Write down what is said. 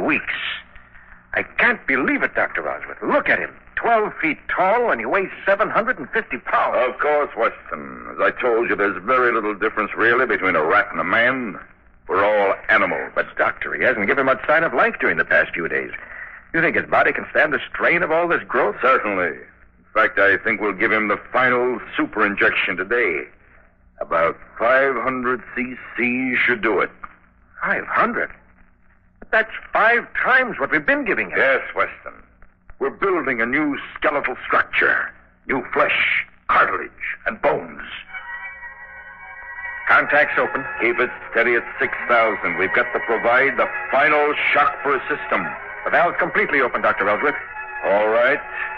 weeks. I can't believe it, Dr. Osworth. Look at him. 12 feet tall, and he weighs 750 pounds. Of course, Weston. As I told you, there's very little difference, really, between a rat and a man. We're all animals. But, Doctor, he hasn't given much sign of life during the past few days. You think his body can stand the strain of all this growth? Certainly. In fact, I think we'll give him the final super injection today. About 500 cc should do it. 500? That's 5 times what we've been giving him. Yes, Weston. We're building a new skeletal structure. New flesh, cartilage, and bones. Contacts open. Keep it steady at 6,000. We've got to provide the final shock for a system. The valve's completely open, Dr. Ellsworth. All right.